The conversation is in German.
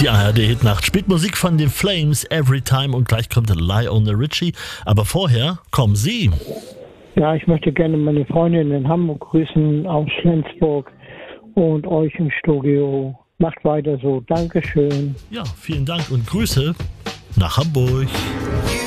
Die ARD-Hitnacht spielt Musik von den Flames, Every Time, und gleich kommt Lionel Richie. Aber vorher kommen Sie. Ja, ich möchte gerne meine Freundin in Hamburg grüßen aus Flensburg und euch im Studio. Macht weiter so. Dankeschön. Ja, vielen Dank und Grüße nach Hamburg.